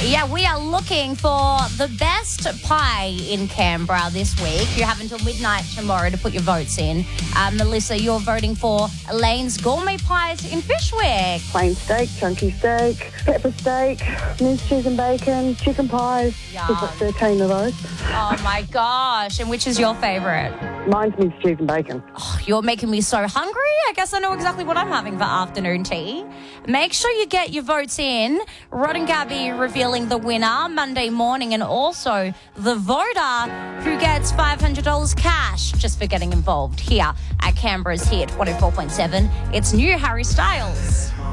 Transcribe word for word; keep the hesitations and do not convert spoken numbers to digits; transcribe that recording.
Yeah, we are looking for the best pie in Canberra this week. You have until midnight tomorrow to put your votes in. Um, Melissa, you're voting for Elaine's Gourmet Pies in Fishwick. Plain steak, chunky steak, pepper steak, minced cheese and bacon, chicken pies. Yum. There's like thirteen of those. Oh, my gosh. And which is your favourite? Mine's minced cheese and bacon. Oh, you're making me so hungry. I guess I know exactly what I'm having for afternoon tea. Make sure you get your votes in. Rod and Gabby revealing the winner Monday morning, and also the voter who gets five hundred dollars cash just for getting involved here at Canberra's Hit one oh four point seven. It's new Harry Styles.